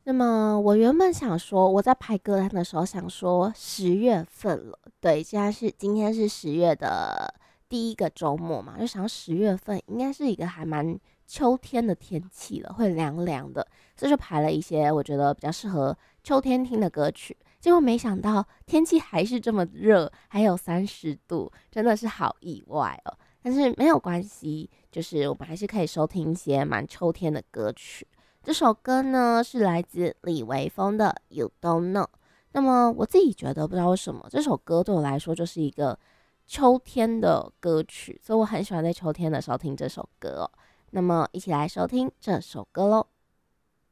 那么我原本想说，我在排歌单的时候想说10月份了，对，今天是10月的第一个周末嘛，就想到10月份应该是一个还蛮秋天的天气了，会凉凉的，所以就排了一些我觉得比较适合秋天听的歌曲。结果没想到天气还是这么热，还有30度，真的是好意外哦。但是没有关系，就是我们还是可以收听一些蛮秋天的歌曲。这首歌呢是来自李维峰的《You Don't Know》。那么我自己觉得，不知道为什么这首歌对我来说就是一个秋天的歌曲，所以我很喜欢在秋天的时候听这首歌哦。那么一起来收听这首歌喽。